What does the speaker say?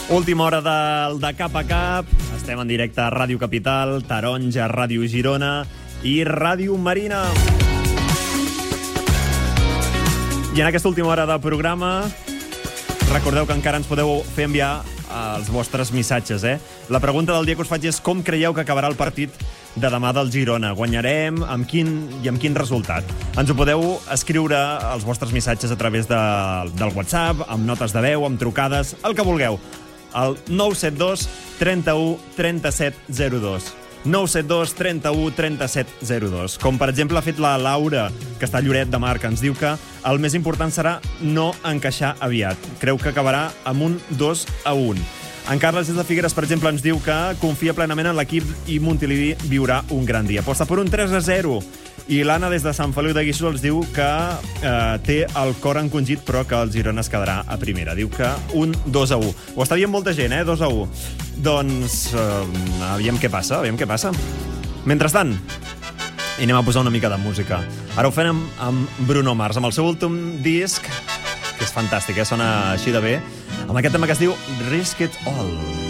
Última hora del De Cap a Cap. Estem en directe a Ràdio Capital, Taronja, Ràdio Girona i Ràdio Marina. I en aquesta última hora de programa, recordeu que encara ens podeu fer enviar els vostres missatges, La pregunta del dia que us faig és com creieu que acabarà el partit de demà del Girona? Guanyarem? Amb quin resultat? Ens ho podeu escriure els vostres missatges a través del WhatsApp, amb notes de veu, amb trucades, el que vulgueu. Al 972 31 37 02. 972 31 37 02. Com, per exemple, ha fet la Laura, que està a Lloret de Mar, que ens diu que el més important serà no encaixar aviat. Creu que acabarà amb un 2-1. En Carles des de Figueres, per exemple, ens diu que confia plenament en l'equip i Montilivi viurà un gran dia. Aposta per un 3-0. I l'Anna des de Sant Feliu de Guíxols ens diu que té el cor encongit, però que el Girona es quedarà a primera. Diu que un 2-1. Ho està dient molta gent, 2-1. Doncs, aviam què passa. Mentrestant, i anem a posar una mica de música. Ara ho fem amb Bruno Mars, amb el seu últim disc, que és fantàstic, sona així de bé, amb aquest tema que es diu Risk It All.